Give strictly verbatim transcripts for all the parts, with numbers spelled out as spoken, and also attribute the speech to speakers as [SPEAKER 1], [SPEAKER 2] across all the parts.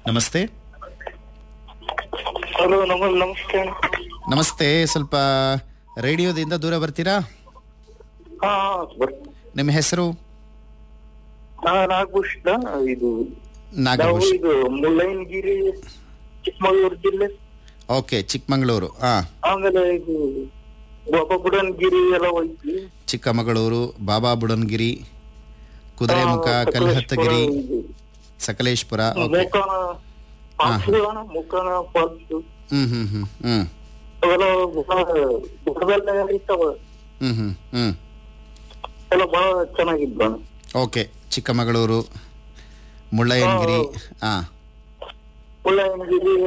[SPEAKER 1] ನಮಸ್ತೆ.
[SPEAKER 2] ಹಲೋ, ನಮಸ್ತೆ.
[SPEAKER 1] ನಮಸ್ತೆ. ಸ್ವಲ್ಪ ರೇಡಿಯೋದಿಂದ ದೂರ ಬರ್ತೀರಾ?
[SPEAKER 2] ಹಾ,
[SPEAKER 1] ನಿಮ್ಮ ಹೆಸರು?
[SPEAKER 2] ನಾಗಭೂಷಣ. ಇದು
[SPEAKER 1] ನಾಗಭೂಷಣ.
[SPEAKER 2] ಇದು ಮುಳ್ಳಯ್ಯನಗಿರಿ, ಚಿಕ್ಕಮಗಳೂರು ಜಿಲ್ಲೆ.
[SPEAKER 1] ಓಕೆ, ಚಿಕ್ಕಮಗಳೂರು. ಹಾ,
[SPEAKER 2] ಆಮೇಲೆ ಇದು ಬಾಬಾ ಬುಡನ್ಗಿರಿ ಎಲ್ಲ ಹೋಯ್ತು.
[SPEAKER 1] ಚಿಕ್ಕಮಗಳೂರು, ಬಾಬಾ ಬುಡನ್ಗಿರಿ, ಕುದುರೆಮುಖ, ಕಲ್ಹತ್ತಗಿರಿ, ಸಕಲೇಶ್ಪುರ.
[SPEAKER 2] ಮುಖಾನ ಮುಖಾನ ಫಾಲ್ಸ್.
[SPEAKER 1] ಹ್ಮ್ ಹ್ಮ್ ಹ್ಮ್ ಹ್ಮ್
[SPEAKER 2] ಅವೆಲ್ಲ ಗುಡ್ಡದಲ್ಲೇ ಇರ್ತಾವ.
[SPEAKER 1] ಹ್ಮ್ ಹ್ಮ್ ಹ್ಮ್
[SPEAKER 2] ಎಲ್ಲ ಬಹಳ ಚೆನ್ನಾಗಿದ್ದ.
[SPEAKER 1] ಓಕೆ, ಚಿಕ್ಕಮಗಳೂರು, ಮುಳ್ಳಯ್ಯನಗಿರಿ. ಹಾ,
[SPEAKER 2] ಮುಳ್ಳಯ್ಯನಗಿರಿ,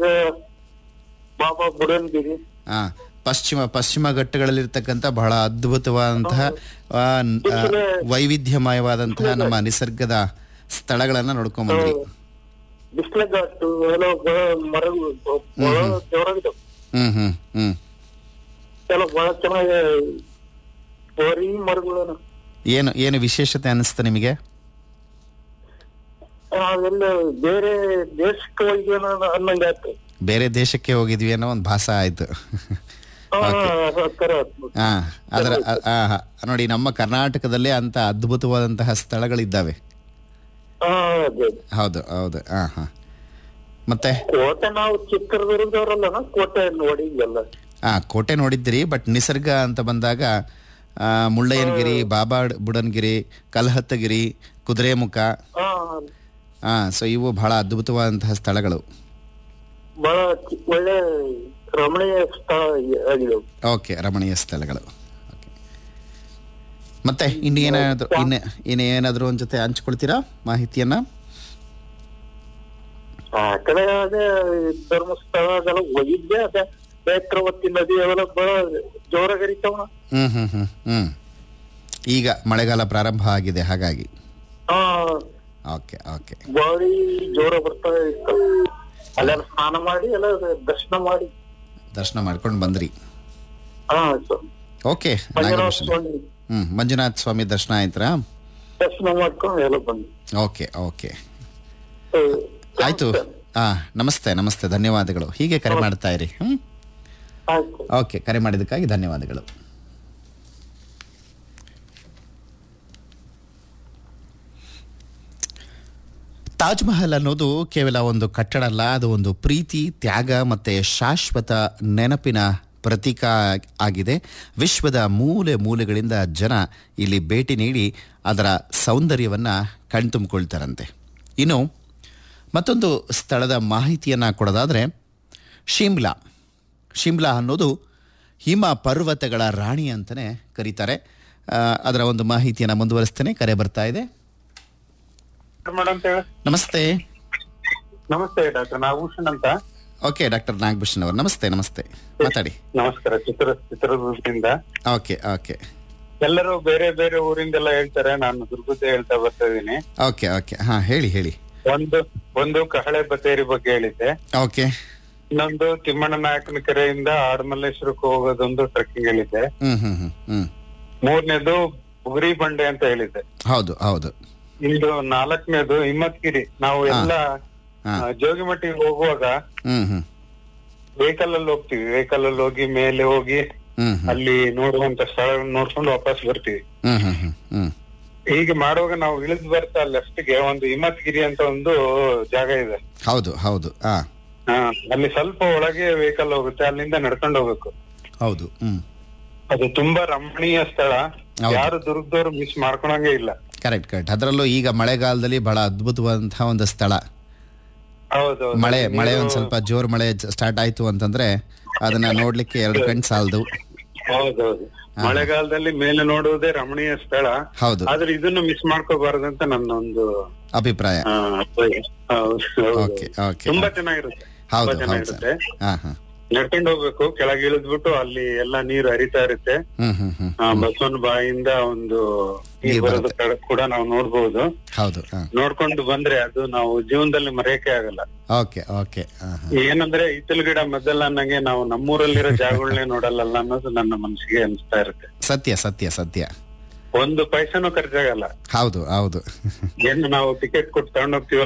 [SPEAKER 2] ಬಾಬಾ ಬುಡನ್ಗಿರಿ.
[SPEAKER 1] ಹಾ, ಪಶ್ಚಿಮ ಪಶ್ಚಿಮ ಘಟ್ಟಗಳಲ್ಲಿರ್ತಕ್ಕಂಥ ಬಹಳ ಅದ್ಭುತವಾದಂತಹ ವೈವಿಧ್ಯಮಯವಾದಂತಹ ನಮ್ಮ ನಿಸರ್ಗದ ಸ್ಥಳಗಳನ್ನ ನೋಡ್ಕೊಂಡ್ ಬಂದ್ರಿ.
[SPEAKER 2] ಬಿಸ್ಲೆ ಘಾಟು ಎಲ್ಲ ಮರಗಳು ಜೋರಾಗಿದ್ದಾವೆ.
[SPEAKER 1] ಹ್ಮ್ ಹ್ಮ್ ಹ್ಮ್
[SPEAKER 2] ಎಲ್ಲ ಬಹಳ ಚೆನ್ನಾಗಿ ಬರೀ ಮರಗಳನ್ನ.
[SPEAKER 1] ಏನು ಏನು ವಿಶೇಷತೆ ಅನಿಸ್ತ ನಿಮಗೆ?
[SPEAKER 2] ನಾವೆಲ್ಲ ಬೇರೆ ದೇಶಕ್ಕೆ ಹೋಗಿ ಅನ್ನಂಗೆ ಆಯ್ತು.
[SPEAKER 1] ಬೇರೆ ದೇಶಕ್ಕೆ ಹೋಗಿದ್ವಿ ಅನ್ನೋ ಒಂದು ಭಾಸ ಆಯ್ತು. ಹಾ, ಅದರ ನೋಡಿ, ನಮ್ಮ ಕರ್ನಾಟಕದಲ್ಲೇ ಅಂತ ಅದ್ಭುತವಾದಂತಹ ಸ್ಥಳಗಳಿದ್ದಾವೆ. ಹೌದು ಹೌದು. ಹಾ ಹಾ ಮತ್ತೆ
[SPEAKER 2] ಕೋಟೆ ನಾವು ಚಿತ್ರದುರ್ಗದವರಲ್ಲ, ಕೋಟೆ ನೋಡಿದ್ವಲ್ಲ. ಹಾ,
[SPEAKER 1] ಕೋಟೆ ನೋಡಿದ್ದೀರಿ. ಬಟ್ ನಿಸರ್ಗ ಅಂತ ಬಂದಾಗ ಮುಳ್ಳಯ್ಯನಗಿರಿ, ಬಾಬಾ ಬುಡನ್ಗಿರಿ, ಕಲ್ಹತ್ತಗಿರಿ, ಕುದುರೆಮುಖ. ಹಾ, ಸೊ ಇವು ಬಹಳ ಅದ್ಭುತವಾದಂತಹ ಸ್ಥಳಗಳು.
[SPEAKER 2] ಬಹಳ ಒಳ್ಳೆ ರಮಣೀಯ ಸ್ಥಳ ಆಗಿದೆ.
[SPEAKER 1] ಓಕೆ, ರಮಣೀಯ ಸ್ಥಳಗಳು. ಮತ್ತೆ ಇನ್ನು ಏನಾದ್ರು ಇನ್ನು ಇನ್ನು ಏನಾದ್ರು ಒಂದ್ ಜೊತೆ ಹಂಚ್ಕೊಳ್ತೀರಾ ಮಾಹಿತಿಯನ್ನ?
[SPEAKER 2] ಆ ಕಡೆ ಅದೇ ಧರ್ಮಸ್ಥಳ ಅದೆಲ್ಲ ಹೋಗಿದ್ದೆ. ಅದೇ ನೇತ್ರಾವತಿ ನದಿ ಅವೆಲ್ಲ ಬಹಳ ಜೋರಾಗಿ ಹರಿತಾವ.
[SPEAKER 1] ಹ್ಮ್ ಹ್ಮ್ ಹ್ಮ್ ಹ್ಮ್ ಈಗ ಮಳೆಗಾಲ ಪ್ರಾರಂಭ ಆಗಿದೆ, ಹಾಗಾಗಿ.
[SPEAKER 2] ಹಾ,
[SPEAKER 1] ಓಕೆ ಓಕೆ.
[SPEAKER 2] ಬಾರಿ ಜೋರ ಬರ್ತಾ ಇತ್ತು. ಅಲ್ಲೆಲ್ಲ ಸ್ನಾನ ಮಾಡಿ ಎಲ್ಲ ದರ್ಶನ ಮಾಡಿ
[SPEAKER 1] ದರ್ಶನ ಮಾಡ್ಕೊಂಡು ಬಂದ್ರಿ.
[SPEAKER 2] ಹಾ ಸರ್.
[SPEAKER 1] ಓಕೆ, ಹ್ಮ್ ಮಂಜುನಾಥ ಸ್ವಾಮಿ ದರ್ಶನ ಆಯ್ತಾ?
[SPEAKER 2] ದರ್ಶನ ಮಾಡ್ಕೊಂಡು ಎಲ್ಲ ಬಂದ್ವಿ.
[SPEAKER 1] ಓಕೆ ಓಕೆ, ಆಯ್ತು. ಹಾ, ನಮಸ್ತೆ ನಮಸ್ತೆ, ಧನ್ಯವಾದಗಳು. ಹೀಗೆ ಕರೆ ಮಾಡ್ತಾ ಇರಿ. ಹ್ಮ್ ಓಕೆ, ಕರೆ ಮಾಡಿದ್ದಕ್ಕಾಗಿ ಧನ್ಯವಾದಗಳು. ತಾಜ್ ಮಹಲ್ ಅನ್ನೋದು ಕೇವಲ ಒಂದು ಕಟ್ಟಡ ಅಲ್ಲ, ಅದು ಒಂದು ಪ್ರೀತಿ, ತ್ಯಾಗ ಮತ್ತು ಶಾಶ್ವತ ನೆನಪಿನ ಪ್ರತೀಕ ಆಗಿದೆ. ವಿಶ್ವದ ಮೂಲೆ ಮೂಲೆಗಳಿಂದ ಜನ ಇಲ್ಲಿ ಭೇಟಿ ನೀಡಿ ಅದರ ಸೌಂದರ್ಯವನ್ನು ಕಣ್ತುಂಬಿಕೊಳ್ತಾರಂತೆ. ಇನ್ನು ಮತ್ತೊಂದು ಸ್ಥಳದ ಮಾಹಿತಿಯನ್ನು ಕೊಡೋದಾದರೆ, ಶಿಮ್ಲಾ. ಶಿಮ್ಲಾ ಅನ್ನೋದು ಹಿಮ ಪರ್ವತಗಳ ರಾಣಿ ಅಂತಲೇ ಕರೀತಾರೆ. ಅದರ ಒಂದು ಮಾಹಿತಿಯನ್ನು ಮುಂದುವರಿಸ್ತೇನೆ. ಕರೆ ಬರ್ತಾ ಇದೆ. ನಮಸ್ತೆ.
[SPEAKER 2] ನಮಸ್ತೆ, ಡಾಕ್ಟರ್ ನಾಗಭೂಷಣ್ ಅಂತ.
[SPEAKER 1] ಓಕೆ, ಡಾಕ್ಟರ್ ನಾಗಭೂಷಣ್ ಅವರು ನಮಸ್ತೆ. ನಮಸ್ತೆ, ಮಾತಾಡಿ.
[SPEAKER 2] ನಮಸ್ಕಾರ. ಚಿತ್ರ ಚಿತ್ರದುರ್ಗದಿಂದ.
[SPEAKER 1] Okay okay.
[SPEAKER 2] ಎಲ್ಲರೂ ಬೇರೆ ಬೇರೆ ಊರಿಂದೆಲ್ಲ ಹೇಳ್ತಾರೆ, ನಾನು ದುರ್ಗದ ಹೇಳ್ತಾ ಬರ್ತಾ ಇದೀನಿ.
[SPEAKER 1] Okay okay. ಹಾ, ಹೇಳಿ ಹೇಳಿ.
[SPEAKER 2] ಒಂದು ಒಂದು ಕಹಳೆ ಬತ್ತೇರಿ ಬಗ್ಗೆ ಹೇಳಿದ್ದೆ.
[SPEAKER 1] ಓಕೆ.
[SPEAKER 2] ಇನ್ನೊಂದು ತಿಮ್ಮಣ್ಣ ನಾಯಕನ ಕೆರೆಯಿಂದ ಆಡಮಲ್ಲೇಶ್ವರಕ್ಕೆ ಹೋಗೋದೊಂದು ಟ್ರೆಕ್ಕಿಂಗ್ ಹೇಳಿದ್ದೆ.
[SPEAKER 1] ಹ್ಮ್ ಹ್ಮ್ ಹ್ಮ್ ಹ್ಮ್
[SPEAKER 2] ಮೂರನೇದು ಬುಗುರಿ ಬಂಡೆ ಅಂತ ಹೇಳಿದ್ದೆ.
[SPEAKER 1] ಹೌದು ಹೌದು.
[SPEAKER 2] ಇಂದು ನಾಲ್ಕನೇದು ಹಿಮ್ಮತ್ಗಿರಿ. ನಾವು ಎಲ್ಲ ಜೋಗಿಮಟ್ಟಿಗೆ ಹೋಗುವಾಗ ವೆಹಿಕಲ್ ಅಲ್ಲಿ ಹೋಗ್ತೀವಿ. ವೆಹಿಕಲ್ ಅಲ್ಲಿ ಹೋಗಿ ಮೇಲೆ ಹೋಗಿ ಅಲ್ಲಿ ನೋಡುವಂತ ಸ್ಥಳಗಳನ್ನ ನೋಡ್ಕೊಂಡು ವಾಪಸ್ ಬರ್ತೀವಿ. ಹೀಗೆ ಮಾಡುವಾಗ ನಾವು ಇಳಿದು ಬರ್ತಾ ಲೆಫ್ಟ್ ಗೆ ಒಂದು ಹಿಮ್ಮತ್ಗಿರಿ ಅಂತ ಒಂದು ಜಾಗ ಇದೆ.
[SPEAKER 1] ಹೌದು ಹೌದು. ಹಾ,
[SPEAKER 2] ಅಲ್ಲಿ ಸ್ವಲ್ಪ ಒಳಗೆ ವೆಹಿಕಲ್ ಹೋಗುತ್ತೆ, ಅಲ್ಲಿಂದ ನಡ್ಕೊಂಡು ಹೋಗ್ಬೇಕು.
[SPEAKER 1] ಹೌದು. ಹ್ಮ್
[SPEAKER 2] ಅದು ತುಂಬಾ ರಮಣೀಯ ಸ್ಥಳ. ಯಾರು ದುರ್ಗದವ್ರು ಮಿಸ್ ಮಾಡ್ಕೊಳಂಗೆ ಇಲ್ಲ.
[SPEAKER 1] Correct correct. ಅದರಲ್ಲೂ ಈಗ ಮಳೆಗಾಲದಲ್ಲಿ ಬಹಳ ಅದ್ಭುತವಾದಂತಹ ಒಂದು ಸ್ಥಳ.
[SPEAKER 2] ಹೌದು.
[SPEAKER 1] ಮಳೆ ಮಳೆ ಒಂದ್ ಸ್ವಲ್ಪ ಜೋರ್ ಮಳೆ ಸ್ಟಾರ್ಟ್ ಆಯ್ತು ಅಂತಂದ್ರೆ ಅದನ್ನ ನೋಡ್ಲಿಕ್ಕೆ ಎರಡು ಕಣ್ ಸಾಲದು.
[SPEAKER 2] ಹೌದೌದು. ಮಳೆಗಾಲದಲ್ಲಿ ಮೇಲೆ ನೋಡುವುದೇ ರಮಣೀಯ ಸ್ಥಳ.
[SPEAKER 1] ಹೌದು.
[SPEAKER 2] ಆದ್ರೆ ಇದನ್ನು ಮಿಸ್ ಮಾಡ್ಕೋಬಾರ್ದಂತ ನನ್ನ ಒಂದು
[SPEAKER 1] ಅಭಿಪ್ರಾಯ.
[SPEAKER 2] Okay okay. ತುಂಬಾ ಚೆನ್ನಾಗಿರುತ್ತೆ.
[SPEAKER 1] ಹೌದು
[SPEAKER 2] ಚೆನ್ನಾಗಿರುತ್ತೆ.
[SPEAKER 1] ಹಾ ಹಾ.
[SPEAKER 2] ನಡ್ಕೊಂಡು ಹೋಗ್ಬೇಕು. ಕೆಳಗೆ ಇಳಿದ್ಬಿಟ್ಟು ಅಲ್ಲಿ ಎಲ್ಲಾ ನೀರು ಹರಿತಾ ಇರುತ್ತೆ. ಬಸವನ ಬಾಯಿಂದ ಒಂದು ನೀರು ಬರೋದು ಕೂಡ ನಾವು ನೋಡ್ಬಹುದು.
[SPEAKER 1] ಹೌದು.
[SPEAKER 2] ನೋಡ್ಕೊಂಡು ಬಂದ್ರೆ ಅದು ನಾವು ಜೀವನದಲ್ಲಿ ಮರೆಯಕ್ಕೆ ಆಗಲ್ಲ.
[SPEAKER 1] Okay okay.
[SPEAKER 2] ಏನಂದ್ರೆ ಇತ್ತಲು ಗಿಡ ಮದ್ದಲ್ಲ ಅನ್ನಂಗೆ ನಾವು ನಮ್ಮೂರಲ್ಲಿರೋ ಜಾಗಗಳನ್ನೇ ನೋಡಲ್ಲ ಅನ್ನೋದು ನನ್ನ ಮನಸ್ಸಿಗೆ ಅನಿಸ್ತಾ ಇರುತ್ತೆ.
[SPEAKER 1] ಸತ್ಯ ಸತ್ಯ ಸತ್ಯ.
[SPEAKER 2] ಒಂದು ಪೈಸೆನೂ ಖರ್ಚಾಗಲ್ಲ.
[SPEAKER 1] ಹೌದು ಹೌದು.
[SPEAKER 2] ಏನು ನಾವು ಟಿಕೆಟ್ ಕೊಟ್ಟು ತಗೊಂಡೋಗ್ತೀವಿ